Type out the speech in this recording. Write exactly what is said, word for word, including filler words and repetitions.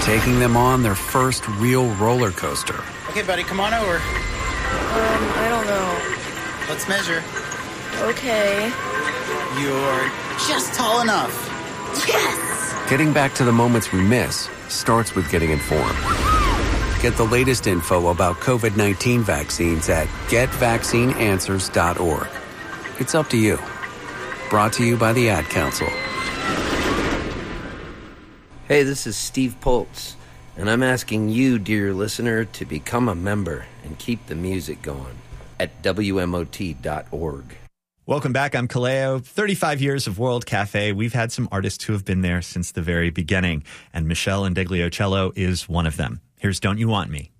taking them on their first real roller coaster. Okay, buddy, come on over. Um, I don't know. Let's measure. Okay. You're just tall enough. Yes! Getting back to the moments we miss starts with getting informed. Get the latest info about covid nineteen vaccines at get vaccine answers dot org. It's up to you. Brought to you by the Ad Council. Hey, this is Steve Poltz, and I'm asking you, dear listener, to become a member and keep the music going at W M O T dot org. Welcome back. I'm Kaleo. thirty-five years of World Cafe. We've had some artists who have been there since the very beginning, and Meshell Ndegeocello is one of them. Here's Don't You Want Me.